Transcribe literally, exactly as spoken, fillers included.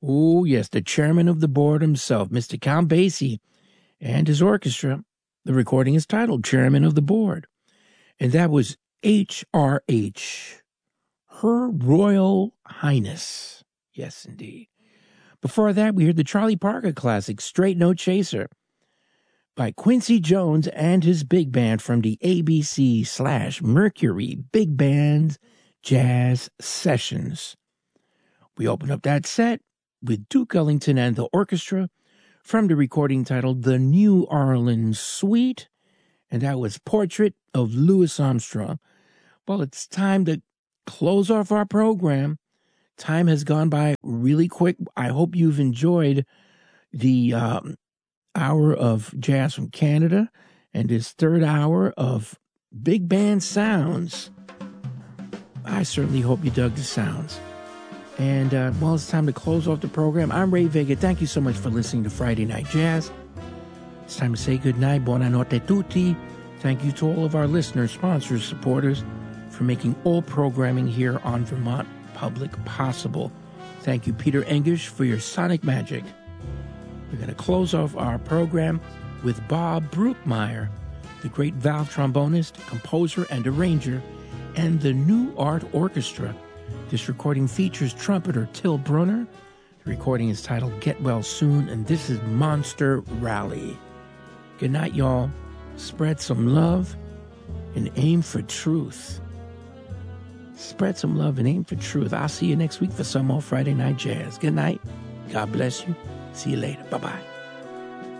Oh, yes, the chairman of the board himself, Mister Count Basie, and his orchestra. The recording is titled Chairman of the Board. And that was H R H, Her Royal Highness. Yes, indeed. Before that, we heard the Charlie Parker classic, Straight No Chaser, by Quincy Jones and his big band from the A B C slash Mercury Big Band Jazz Sessions. We opened up that set with Duke Ellington and the orchestra from the recording titled The New Orleans Suite, and that was Portrait of Louis Armstrong. Well, it's time to close off our program. Time has gone by really quick. I hope you've enjoyed the um, hour of jazz from Canada and this third hour of big band sounds. I certainly hope you dug the sounds. And, uh, well, it's time to close off the program. I'm Ray Vega. Thank you so much for listening to Friday Night Jazz. It's time to say goodnight. Buonanotte tutti. Thank you to all of our listeners, sponsors, supporters for making all programming here on Vermont Public possible. Thank you, Peter Engish, for your sonic magic. We're going to close off our program with Bob Brookmeyer, the great valve trombonist, composer, and arranger, and the New Art Orchestra. This recording features trumpeter Till Brunner. The recording is titled Get Well Soon, and this is Monster Rally. Good night, y'all. Spread some love and aim for truth. Spread some love and aim for truth. I'll see you next week for some more Friday Night Jazz. Good night. God bless you. See you later. Bye-bye.